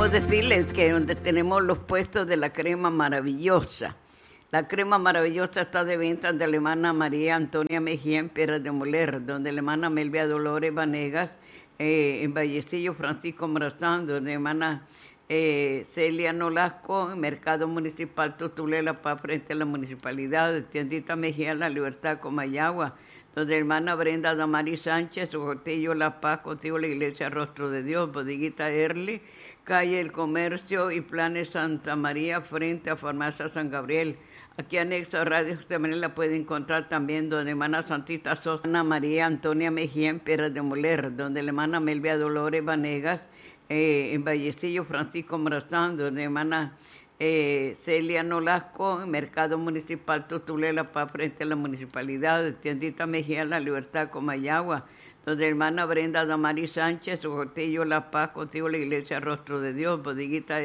queremos decirles que donde tenemos los puestos de la crema maravillosa. La crema maravillosa está de venta de la hermana María Antonia Mejía en Piedras de Moler, donde la hermana Melvia Dolores Vanegas, en Vallecillo Francisco Morazán, donde la hermana Celia Nolasco, en Mercado Municipal Totule La Paz, frente a la municipalidad, de Tiendita Mejía La Libertad, Comayagua, donde la hermana Brenda Damari Sánchez, Ojotillo La Paz, contigo la Iglesia Rostro de Dios, Bodeguita Erli, calle El Comercio y Planes Santa María, frente a Farmacia San Gabriel. Aquí anexo a Radio también la puede encontrar también donde la hermana Santita Sosa, Ana María Antonia Mejía en Piedras de Moler, donde la hermana Melvia Dolores Vanegas, en Vallecillo Francisco Morazán, donde la hermana Celia Nolasco, en Mercado Municipal Totule La Paz, frente a la municipalidad, de Tiendita Mejía La Libertad, Comayagua, donde la hermana Brenda Damari Sánchez, Ojotillo La Paz, contigo la Iglesia Rostro de Dios, Bodeguita